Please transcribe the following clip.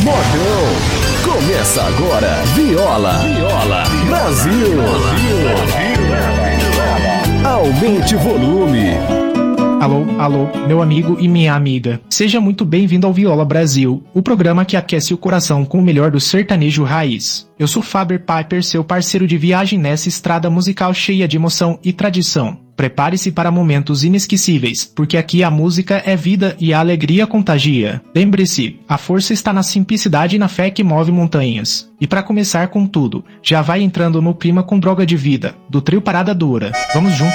Modão. Começa agora, Viola Brasil. Aumente o volume. Alô, meu amigo e minha amiga. Seja muito bem-vindo ao Viola Brasil, o programa que aquece o coração com o melhor do sertanejo raiz. Eu sou Faber Piper, seu parceiro de viagem nessa estrada musical cheia de emoção e tradição. Prepare-se para momentos inesquecíveis, porque aqui a música é vida e a alegria contagia. Lembre-se, a força está na simplicidade e na fé que move montanhas. E para começar com tudo, já vai entrando no clima com Droga de Vida, do trio Parada Dura. Vamos juntos